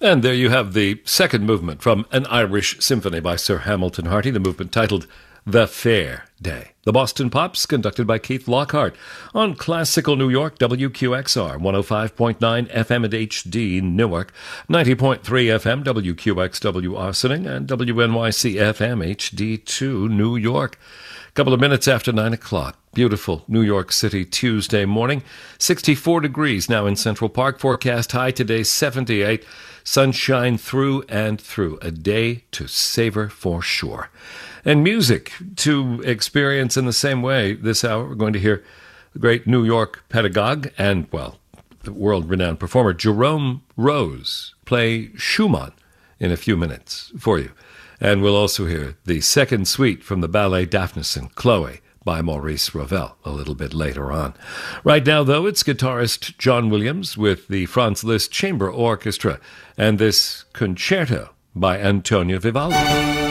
And there you have the second movement from An Irish Symphony by Sir Hamilton Harty, the movement titled The Fair Day. The Boston Pops, conducted by Keith Lockhart, on Classical New York, WQXR, 105.9 FM at HD Newark, 90.3 FM, WQXW Arsening, and WNYC FM HD2 New York. Couple of minutes after 9 o'clock. Beautiful New York City Tuesday morning. 64 degrees now in Central Park. Forecast high today, 78. Sunshine through and through. A day to savor for sure. And music to experience in the same way. This hour we're going to hear the great New York pedagogue and, well, the world-renowned performer Jerome Rose play Schumann in a few minutes for you. And we'll also hear the second suite from the ballet Daphnis and Chloe by Maurice Ravel a little bit later on. Right now, though, it's guitarist John Williams with the Franz Liszt Chamber Orchestra and this concerto by Antonio Vivaldi.